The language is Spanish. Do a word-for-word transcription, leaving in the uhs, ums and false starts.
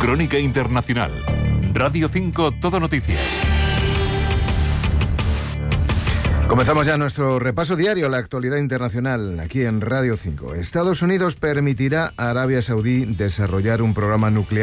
Crónica Internacional. Radio cinco Todo Noticias. Comenzamos ya nuestro repaso diario a la actualidad internacional aquí en Radio cinco. Estados Unidos permitirá a Arabia Saudí desarrollar un programa nuclear